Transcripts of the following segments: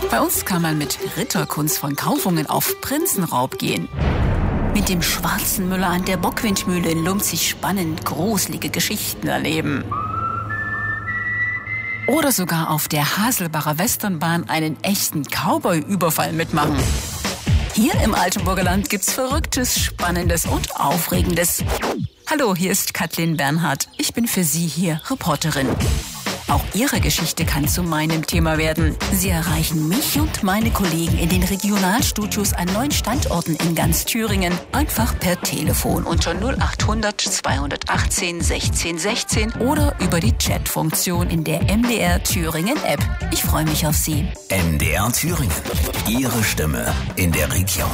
Bei uns kann man mit Ritterkunst von Kaufungen auf Prinzenraub gehen. Mit dem schwarzen Müller an der Bockwindmühle in Lumpzig spannend gruselige Geschichten erleben. Oder sogar auf der Haselbacher Westernbahn einen echten Cowboy-Überfall mitmachen. Hier im Altenburger Land gibt's Verrücktes, Spannendes und Aufregendes. Hallo, hier ist Kathleen Bernhardt. Ich bin für Sie hier Reporterin. Auch Ihre Geschichte kann zu meinem Thema werden. Sie erreichen mich und meine Kollegen in den Regionalstudios an 9 Standorten in ganz Thüringen. Einfach per Telefon unter 0800 218 16 16 oder über die Chatfunktion in der MDR Thüringen App. Ich freue mich auf Sie. MDR Thüringen. Ihre Stimme in der Region.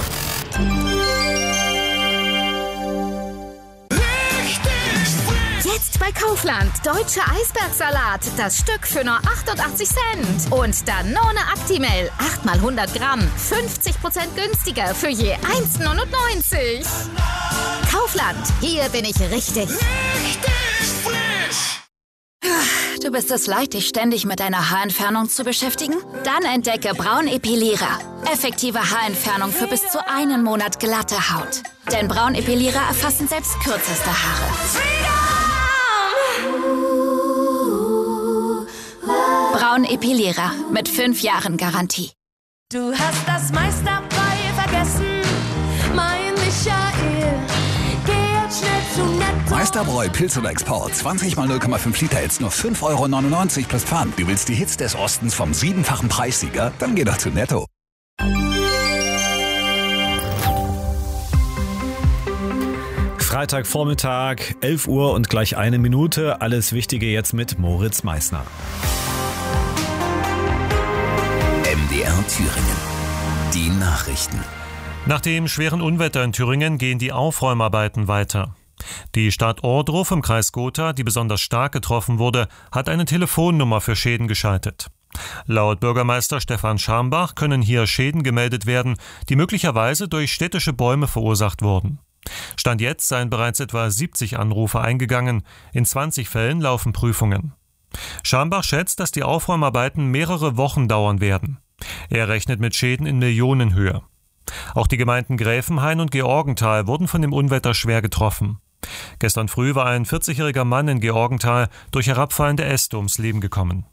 Jetzt bei Kaufland. Deutscher Eisbergsalat. Das Stück für nur 88 Cent. Und Danone Actimel. 8 mal 100 Gramm. 50% günstiger für je 1,99. Kaufland. Hier bin ich richtig. Richtig frisch. Du bist es leid, dich ständig mit deiner Haarentfernung zu beschäftigen? Dann entdecke Braun Epilierer. Effektive Haarentfernung für bis zu 1 Monat glatte Haut. Denn Braun Epilierer erfassen selbst kürzeste Haare. Braun Epilierer mit 5 Jahren Garantie. Du hast das Meisterbräu vergessen, mein Michael. Geh jetzt schnell zu Netto. Meisterbräu Pilz oder Export. 20 mal 0,5 Liter, jetzt nur 5,99 € plus Pfand. Du willst die Hits des Ostens vom 7-fachen Preissieger? Dann geh doch zu Netto. Freitagvormittag, 11 Uhr und gleich 1 Minute. Alles Wichtige jetzt mit Moritz Meissner. MDR Thüringen. Die Nachrichten. Nach dem schweren Unwetter in Thüringen gehen die Aufräumarbeiten weiter. Die Stadt Ohrdruf im Kreis Gotha, die besonders stark getroffen wurde, hat eine Telefonnummer für Schäden geschaltet. Laut Bürgermeister Stefan Schambach können hier Schäden gemeldet werden, die möglicherweise durch städtische Bäume verursacht wurden. Stand jetzt seien bereits etwa 70 Anrufe eingegangen, in 20 Fällen laufen Prüfungen. Schambach schätzt, dass die Aufräumarbeiten mehrere Wochen dauern werden. Er rechnet mit Schäden in Millionenhöhe. Auch die Gemeinden Gräfenhain und Georgenthal wurden von dem Unwetter schwer getroffen. Gestern früh war ein 40-jähriger Mann in Georgenthal durch herabfallende Äste ums Leben gekommen.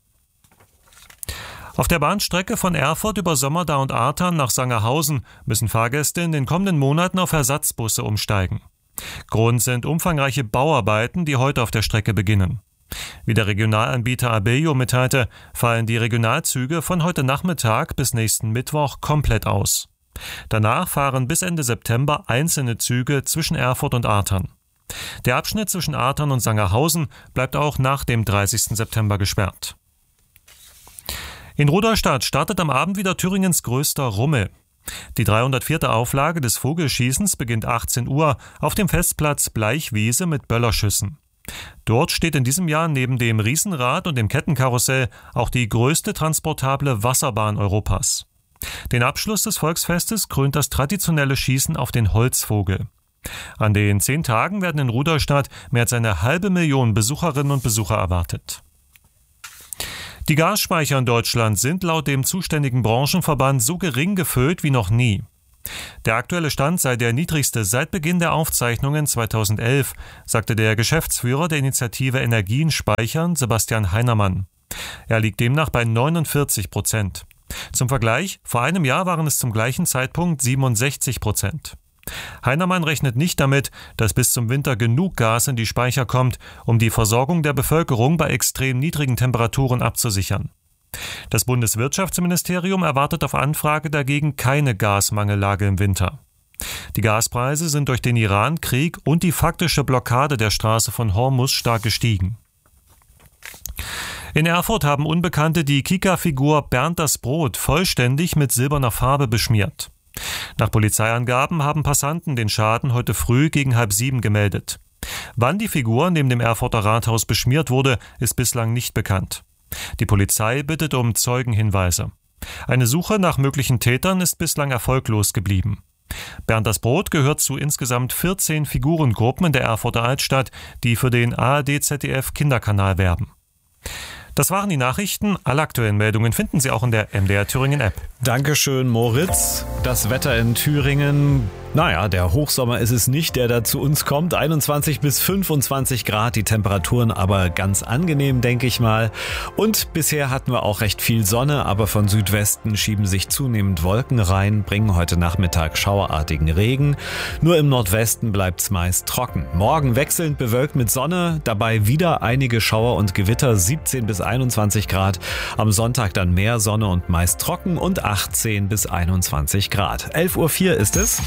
Auf der Bahnstrecke von Erfurt über Sommerda und Artern nach Sangerhausen müssen Fahrgäste in den kommenden Monaten auf Ersatzbusse umsteigen. Grund sind umfangreiche Bauarbeiten, die heute auf der Strecke beginnen. Wie der Regionalanbieter Abellio mitteilte, fallen die Regionalzüge von heute Nachmittag bis nächsten Mittwoch komplett aus. Danach fahren bis Ende September einzelne Züge zwischen Erfurt und Artern. Der Abschnitt zwischen Artern und Sangerhausen bleibt auch nach dem 30. September gesperrt. In Rudolstadt startet am Abend wieder Thüringens größter Rummel. Die 304. Auflage des Vogelschießens beginnt 18 Uhr auf dem Festplatz Bleichwiese mit Böllerschüssen. Dort steht in diesem Jahr neben dem Riesenrad und dem Kettenkarussell auch die größte transportable Wasserbahn Europas. Den Abschluss des Volksfestes krönt das traditionelle Schießen auf den Holzvogel. An den 10 Tagen werden in Rudolstadt mehr als 500.000 Besucherinnen und Besucher erwartet. Die Gasspeicher in Deutschland sind laut dem zuständigen Branchenverband so gering gefüllt wie noch nie. Der aktuelle Stand sei der niedrigste seit Beginn der Aufzeichnungen 2011, sagte der Geschäftsführer der Initiative Energien speichern, Sebastian Heinermann. Er liegt demnach bei 49%. Zum Vergleich, vor einem Jahr waren es zum gleichen Zeitpunkt 67%. Heinermann rechnet nicht damit, dass bis zum Winter genug Gas in die Speicher kommt, um die Versorgung der Bevölkerung bei extrem niedrigen Temperaturen abzusichern. Das Bundeswirtschaftsministerium erwartet auf Anfrage dagegen keine Gasmangellage im Winter. Die Gaspreise sind durch den Iran-Krieg und die faktische Blockade der Straße von Hormuz stark gestiegen. In Erfurt haben Unbekannte die Kika-Figur Bernd das Brot vollständig mit silberner Farbe beschmiert. Nach Polizeiangaben haben Passanten den Schaden heute früh gegen 6:30 gemeldet. Wann die Figur neben dem Erfurter Rathaus beschmiert wurde, ist bislang nicht bekannt. Die Polizei bittet um Zeugenhinweise. Eine Suche nach möglichen Tätern ist bislang erfolglos geblieben. Bernd das Brot gehört zu insgesamt 14 Figurengruppen in der Erfurter Altstadt, die für den ARD-ZDF-Kinderkanal werben. Das waren die Nachrichten. Alle aktuellen Meldungen finden Sie auch in der MDR Thüringen App. Dankeschön, Moritz. Das Wetter in Thüringen, der Hochsommer ist es nicht, der da zu uns kommt. 21 bis 25 Grad, die Temperaturen aber ganz angenehm, denke ich mal. Und bisher hatten wir auch recht viel Sonne, aber von Südwesten schieben sich zunehmend Wolken rein, bringen heute Nachmittag schauerartigen Regen. Nur im Nordwesten bleibt's meist trocken. Morgen wechselnd bewölkt mit Sonne, dabei wieder einige Schauer und Gewitter, 17 bis 21 Grad. Am Sonntag dann mehr Sonne und meist trocken und 18 bis 21 Grad. 11:04 Uhr ist es.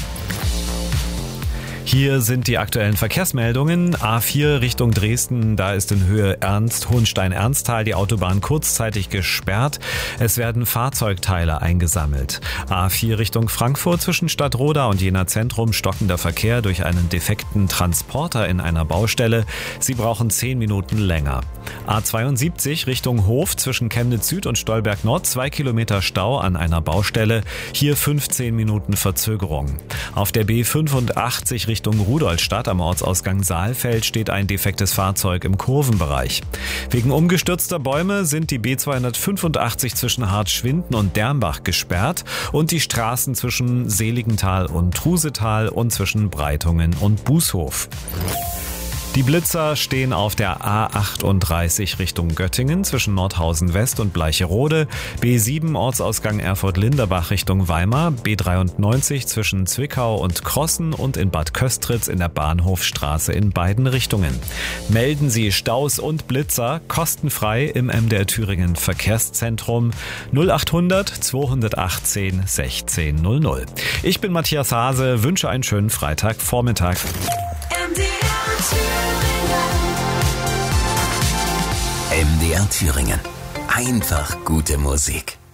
Hier sind die aktuellen Verkehrsmeldungen. A4 Richtung Dresden, da ist in Höhe Hohenstein-Ernsthal die Autobahn kurzzeitig gesperrt. Es werden Fahrzeugteile eingesammelt. A4 Richtung Frankfurt zwischen Stadtroda und Jena Zentrum stockender Verkehr durch einen defekten Transporter in einer Baustelle. Sie brauchen 10 Minuten länger. A72 Richtung Hof zwischen Chemnitz Süd und Stolberg Nord, 2 Kilometer Stau an einer Baustelle. Hier 15 Minuten Verzögerung. Auf der B85 Richtung Rudolstadt am Ortsausgang Saalfeld steht ein defektes Fahrzeug im Kurvenbereich. Wegen umgestürzter Bäume sind die B285 zwischen Hartschwinden und Dermbach gesperrt und die Straßen zwischen Seligenthal und Trusetal und zwischen Breitungen und Bußhof. Die Blitzer stehen auf der A38 Richtung Göttingen zwischen Nordhausen West und Bleicherode, B7 Ortsausgang Erfurt-Linderbach Richtung Weimar, B93 zwischen Zwickau und Krossen und in Bad Köstritz in der Bahnhofstraße in beiden Richtungen. Melden Sie Staus und Blitzer kostenfrei im MDR Thüringen Verkehrszentrum 0800 218 1600. Ich bin Matthias Hase, wünsche einen schönen Freitagvormittag. MDR Thüringen. Einfach gute Musik.